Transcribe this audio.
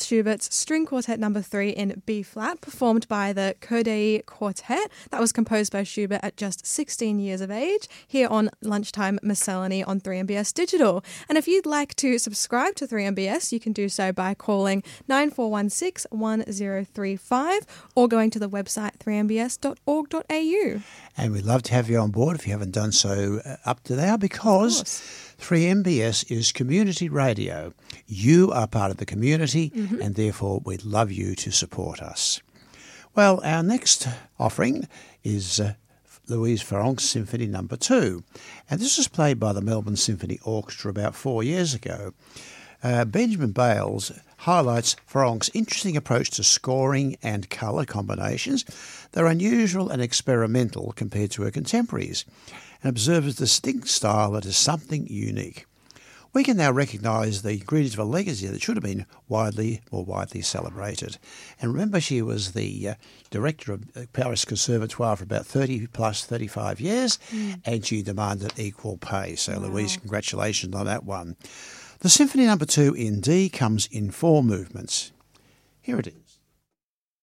Schubert's String Quartet No. 3 in B-flat, performed by the Kodai Quartet. That was composed by Schubert at just 16 years of age, here on Lunchtime Miscellany on 3MBS Digital. And if you'd like to subscribe to 3MBS, you can do so by calling 9416-1035 or going to the website 3mbs.org.au. And we'd love to have you on board if you haven't done so up to now, because 3MBS is community radio. You are part of the community, and therefore we'd love you to support us. Well, our next offering is Louise Farrenc's Symphony No. 2, and this was played by the Melbourne Symphony Orchestra about 4 years ago. Benjamin Bales highlights Farrenc's interesting approach to scoring and colour combinations. They're unusual and experimental compared to her contemporaries, and observes a distinct style that is something unique. We can now recognise the ingredients of a legacy that should have been more widely celebrated. And remember, she was the director of Paris Conservatoire for about 35 years, and she demanded equal pay. So, Louise, congratulations on that one. The Symphony No. 2 in D comes in 4 movements. Here it is.